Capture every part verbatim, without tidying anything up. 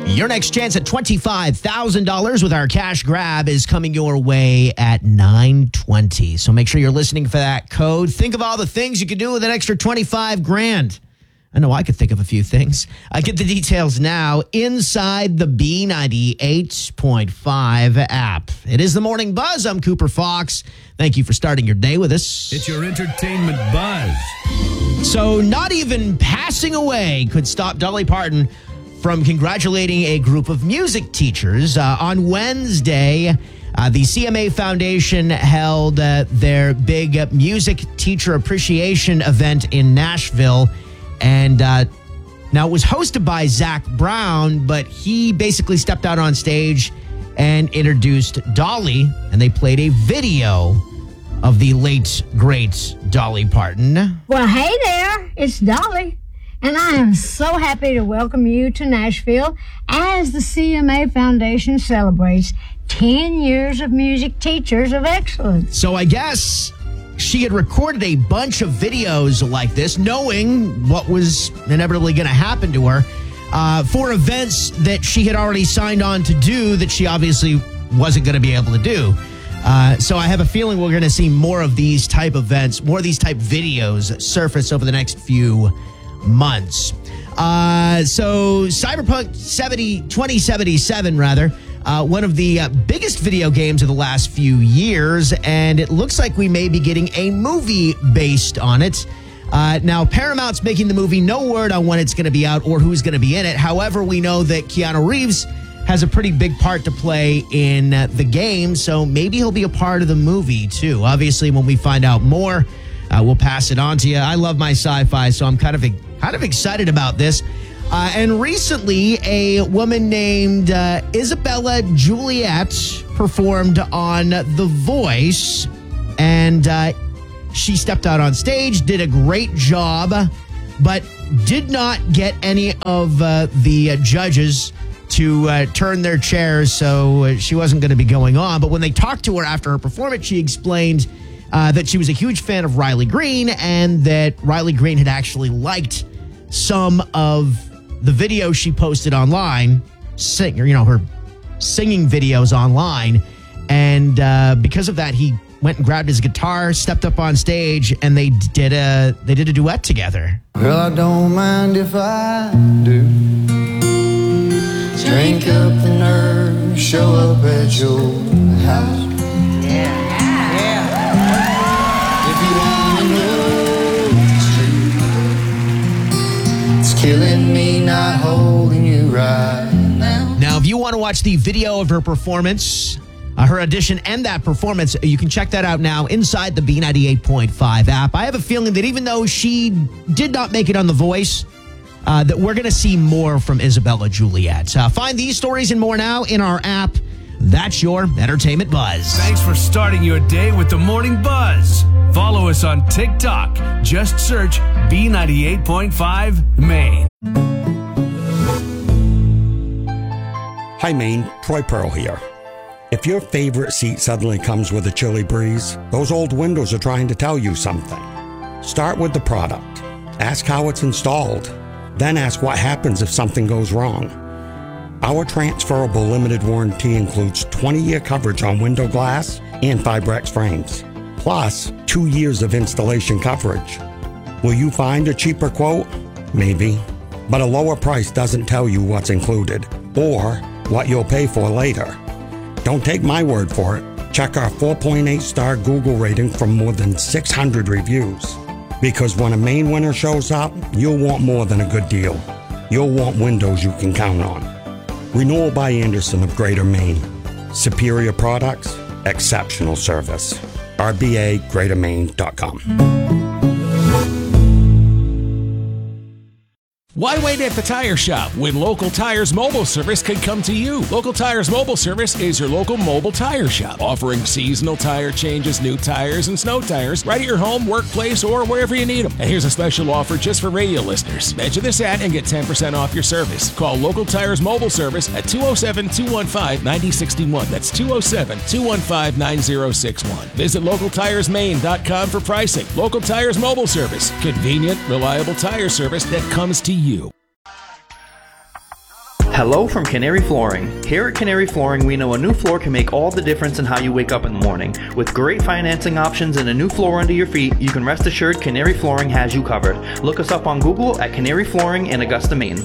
Your next chance at twenty-five thousand dollars with our cash grab is coming your way at nine twenty. So make sure you're listening for that code. Think of all the things you could do with an extra twenty-five grand. I know I could think of a few things. I get the details now inside the B ninety-eight point five app. It is the Morning Buzz. I'm Cooper Fox. Thank you for starting your day with us. It's your entertainment buzz. So not even passing away could stop Dolly Parton from congratulating a group of music teachers. Uh, on Wednesday, uh, the C M A Foundation held uh, their big uh, music teacher appreciation event in Nashville. And uh, now it was hosted by Zach Brown, but he basically stepped out on stage and introduced Dolly, and they played a video of the late, great Dolly Parton. Well, hey there, it's Dolly, and I am so happy to welcome you to Nashville as the C M A Foundation celebrates ten years of music teachers of excellence. So I guess she had recorded a bunch of videos like this, knowing what was inevitably going to happen to her uh, for events that she had already signed on to do that she obviously wasn't going to be able to do. Uh, so I have a feeling we're going to see more of these type events, more of these type videos surface over the next few months. Uh, so Cyberpunk twenty seventy-seven, rather, uh, one of the uh, biggest video games of the last few years, and it looks like we may be getting a movie based on it. Uh, now, Paramount's making the movie. No word on when it's going to be out or who's going to be in it. However, we know that Keanu Reeves has a pretty big part to play in uh, the game, so maybe he'll be a part of the movie, too. Obviously, when we find out more, uh, we'll pass it on to you. I love my sci-fi, so I'm kind of kind of excited about this. Uh, and recently, a woman named uh, Isabella Juliet performed on The Voice, and uh, she stepped out on stage, did a great job, but did not get any of uh, the uh, judges to uh, turn their chairs, so uh, she wasn't going to be going on. But when they talked to her after her performance, she explained uh, that she was a huge fan of Riley Green and that Riley Green had actually liked some of the videos she posted online, sing, you know, her singing videos online. And uh, because of that, he went and grabbed his guitar, stepped up on stage, and they did a they did a duet together. Well, I don't mind if I do. Drink up the nerve, show up at your house. Yeah. If you wanna know it's true, it's killing me not holding you right now. Now, if you want to watch the video of her performance, uh, her audition and that performance, you can check that out now inside the B ninety-eight point five app. I have a feeling that even though she did not make it on The Voice, Uh, that we're going to see more from Isabella Juliet. Uh, find these stories and more now in our app. That's your Entertainment Buzz. Thanks for starting your day with the Morning Buzz. Follow us on TikTok. Just search B ninety-eight point five Maine. Hi, Maine. Troy Pearl here. If your favorite seat suddenly comes with a chilly breeze, those old windows are trying to tell you something. Start with the product. Ask how it's installed. Then ask what happens if something goes wrong. Our transferable limited warranty includes twenty-year coverage on window glass and Fibrex frames, plus two years of installation coverage. Will you find a cheaper quote? Maybe. But a lower price doesn't tell you what's included or what you'll pay for later. Don't take my word for it. Check our four point eight star Google rating from more than six hundred reviews. Because when a Maine winner shows up, you'll want more than a good deal. You'll want windows you can count on. Renewal by Andersen of Greater Maine. Superior products, exceptional service. R B A greater maine dot com. Why wait at the tire shop when Local Tires Mobile Service can come to you? Local Tires Mobile Service is your local mobile tire shop, offering seasonal tire changes, new tires, and snow tires right at your home, workplace, or wherever you need them. And here's a special offer just for radio listeners. Mention this ad and get ten percent off your service. Call Local Tires Mobile Service at two oh seven, two one five, nine oh six one. That's two oh seven, two one five, nine oh six one. Visit local tires maine dot com for pricing. Local Tires Mobile Service. Convenient, reliable tire service that comes to you. Hello from Canary Flooring. Here at Canary Flooring, we know a new floor can make all the difference in how you wake up in the morning. With great financing options and a new floor under your feet, you can rest assured Canary Flooring has you covered. Look us up on Google at Canary Flooring in Augusta, Maine.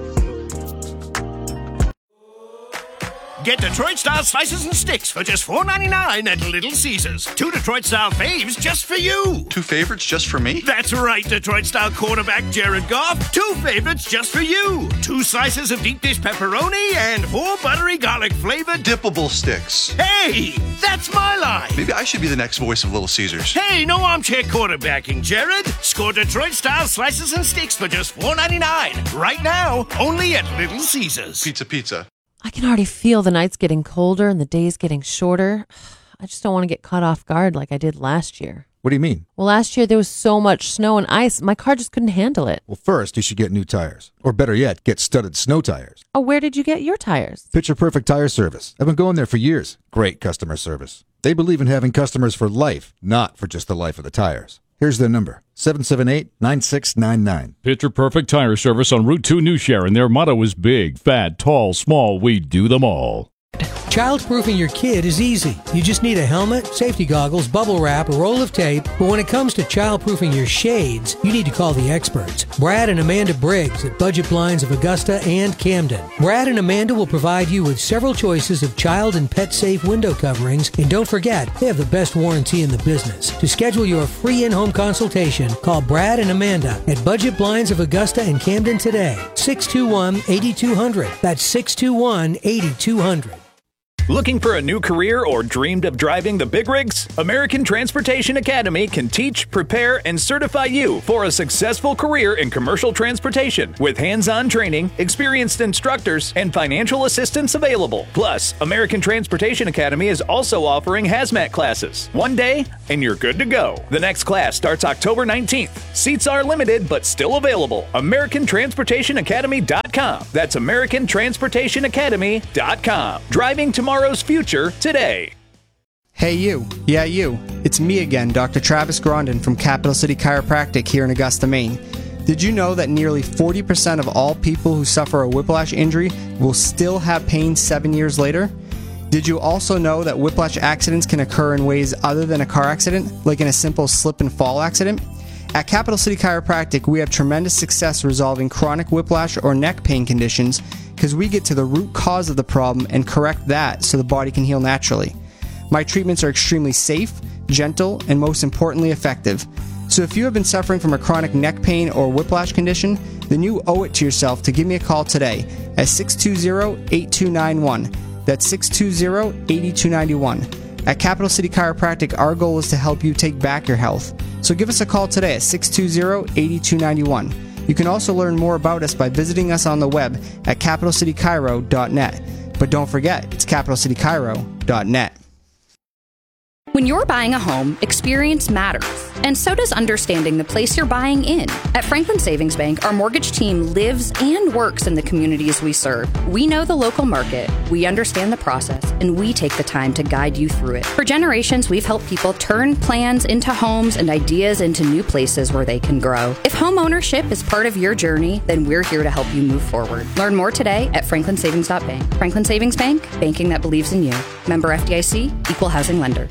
Get Detroit-style slices and sticks for just four ninety-nine at Little Caesars. Two Detroit-style faves just for you. Two favorites just for me? That's right, Detroit-style quarterback Jared Goff. Two favorites just for you. Two slices of deep dish pepperoni and four buttery garlic-flavored dippable sticks. Hey, that's my line. Maybe I should be the next voice of Little Caesars. Hey, no armchair quarterbacking, Jared. Score Detroit-style slices and sticks for just four ninety-nine. Right now, only at Little Caesars. Pizza, pizza. I can already feel the nights getting colder and the days getting shorter. I just don't want to get caught off guard like I did last year. What do you mean? Well, last year there was so much snow and ice, my car just couldn't handle it. Well, first, you should get new tires. Or better yet, get studded snow tires. Oh, where did you get your tires? Picture Perfect Tire Service. I've been going there for years. Great customer service. They believe in having customers for life, not for just the life of the tires. Here's their number, seven seven eight, nine six nine nine. Picture Perfect Tire Service on Route two New Sharon. Their motto is big, fat, tall, small, we do them all. Childproofing your kid is easy. You just need a helmet, safety goggles, bubble wrap, a roll of tape. But when it comes to childproofing your shades, you need to call the experts. Brad and Amanda Briggs at Budget Blinds of Augusta and Camden. Brad and Amanda will provide you with several choices of child and pet safe window coverings. And don't forget, they have the best warranty in the business. To schedule your free in-home consultation, call Brad and Amanda at Budget Blinds of Augusta and Camden today. six two one, eight two zero zero. That's six two one, eight two zero zero. Looking for a new career or dreamed of driving the big rigs? American Transportation Academy can teach, prepare, and certify you for a successful career in commercial transportation with hands-on training, experienced instructors, and financial assistance available. Plus, American Transportation Academy is also offering hazmat classes. One day, and you're good to go. The next class starts October nineteenth. Seats are limited, but still available. American Transportation Academy dot com. That's American Transportation Academy dot com. Driving tomorrow. Tomorrow's future today. Hey you, yeah you, it's me again, Doctor Travis Grondin from Capital City Chiropractic here in Augusta, Maine. Did you know that nearly forty percent of all people who suffer a whiplash injury will still have pain seven years later? Did you also know that whiplash accidents can occur in ways other than a car accident, like in a simple slip and fall accident? At Capital City Chiropractic, we have tremendous success resolving chronic whiplash or neck pain conditions because we get to the root cause of the problem and correct that so the body can heal naturally. My treatments are extremely safe, gentle, and most importantly effective. So if you have been suffering from a chronic neck pain or whiplash condition, then you owe it to yourself to give me a call today at six two zero, eight two nine one. That's six two zero, eight two nine one. At Capital City Chiropractic, our goal is to help you take back your health. So give us a call today at six two zero, eight two nine one. You can also learn more about us by visiting us on the web at capital city chiro dot net. But don't forget, it's capital city chiro dot net. When you're buying a home, experience matters, and so does understanding the place you're buying in. At Franklin Savings Bank, our mortgage team lives and works in the communities we serve. We know the local market, we understand the process, and we take the time to guide you through it. For generations, we've helped people turn plans into homes and ideas into new places where they can grow. If home ownership is part of your journey, then we're here to help you move forward. Learn more today at franklin savings dot bank. Franklin Savings Bank, banking that believes in you. Member F D I C, Equal Housing Lender.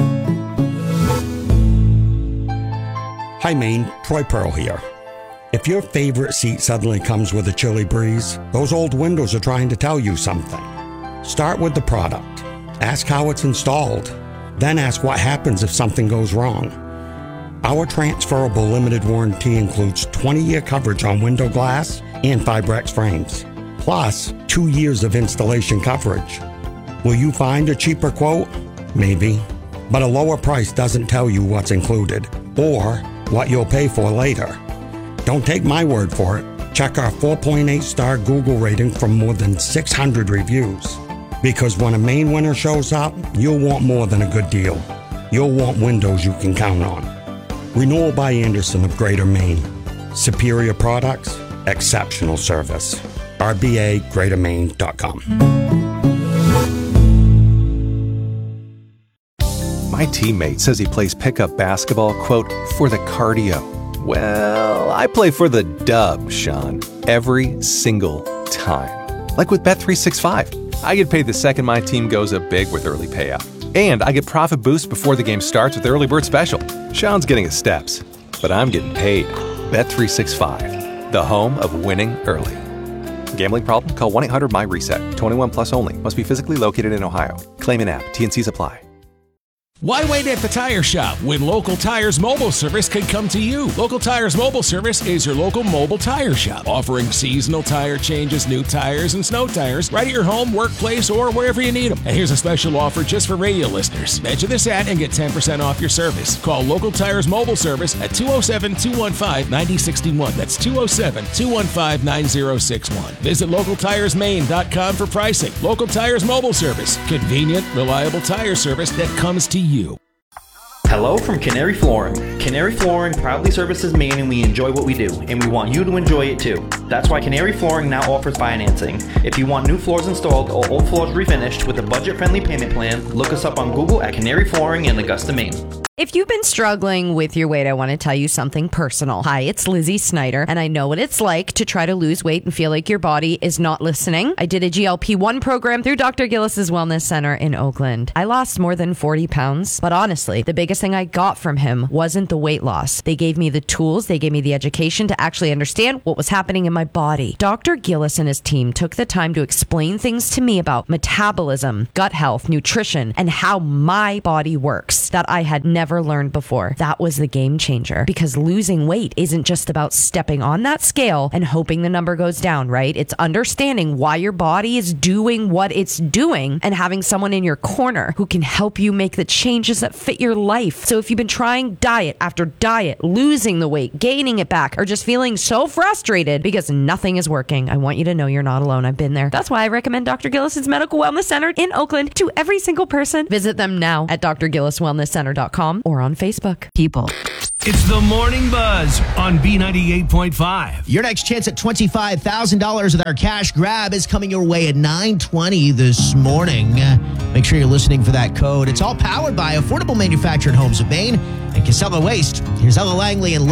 Hi Maine, Troy Pearl here. If your favorite seat suddenly comes with a chilly breeze, those old windows are trying to tell you something. Start with the product. Ask how it's installed. Then ask what happens if something goes wrong. Our transferable limited warranty includes twenty-year coverage on window glass and Fibrex frames, plus two years of installation coverage. Will you find a cheaper quote? Maybe. But a lower price doesn't tell you what's included or what you'll pay for later. Don't take my word for it. Check our four point eight star Google rating from more than six hundred reviews. Because when a Maine winner shows up, you'll want more than a good deal. You'll want windows you can count on. Renewal by Andersen of Greater Maine. Superior products, exceptional service. R B A greater maine dot com. My teammate says he plays pickup basketball, quote, for the cardio. Well, I play for the dub, Sean, every single time. Like with Bet three sixty-five. I get paid the second my team goes up big with early payout. And I get profit boosts before the game starts with Early Bird Special. Sean's getting his steps, but I'm getting paid. Bet three sixty-five, the home of winning early. Gambling problem? Call one eight hundred M Y reset. twenty-one plus only. Must be physically located in Ohio. Claim in app. T N Cs apply. Why wait at the tire shop when Local Tires Mobile Service can come to you? Local Tires Mobile Service is your local mobile tire shop, offering seasonal tire changes, new tires, and snow tires right at your home, workplace, or wherever you need them. And here's a special offer just for radio listeners. Mention this ad and get ten percent off your service. Call Local Tires Mobile Service at two oh seven, two one five, nine oh six one. That's two oh seven, two one five, nine oh six one. Visit local tires maine dot com for pricing. Local Tires Mobile Service. Convenient, reliable tire service that comes to you. You. Hello from Canary Flooring. Canary Flooring proudly services Maine, and we enjoy what we do, and we want you to enjoy it too. That's why Canary Flooring now offers financing. If you want new floors installed or old floors refinished with a budget-friendly payment plan, look us up on Google at Canary Flooring in Augusta, Maine. If you've been struggling with your weight, I want to tell you something personal. Hi, it's Lizzie Snyder, and I know what it's like to try to lose weight and feel like your body is not listening. I did a G L P one program through Doctor Gillis's Wellness Center in Oakland. I lost more than forty pounds, but honestly, the biggest thing I got from him wasn't the weight loss. They gave me the tools, they gave me the education to actually understand what was happening in my body. Doctor Gillis and his team took the time to explain things to me about metabolism, gut health, nutrition, and how my body works that I had never learned before. That was the game changer, because losing weight isn't just about stepping on that scale and hoping the number goes down, right? It's understanding why your body is doing what it's doing and having someone in your corner who can help you make the changes that fit your life. So if you've been trying diet after diet, losing the weight, gaining it back, or just feeling so frustrated because nothing is working, I want you to know you're not alone. I've been there. That's why I recommend Doctor Gillis's Medical Wellness Center in Oakland to every single person. Visit them now at d r gillis wellness center dot com or on Facebook. People. It's the Morning Buzz on B ninety-eight point five. Your next chance at twenty-five thousand dollars with our cash grab is coming your way at nine twenty this morning. Uh, make sure you're listening for that code. It's all powered by Affordable Manufactured Homes of Maine and Casella Waste. Here's Ella Langley and